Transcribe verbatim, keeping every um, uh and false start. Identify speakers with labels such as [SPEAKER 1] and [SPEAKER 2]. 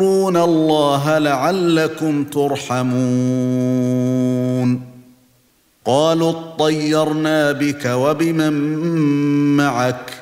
[SPEAKER 1] اللَّهَ لَعَلَّكُمْ تُرْحَمُونَ قالوا اطَّيَّرْنَا بِكَ وَبِمَن مَّعَكَ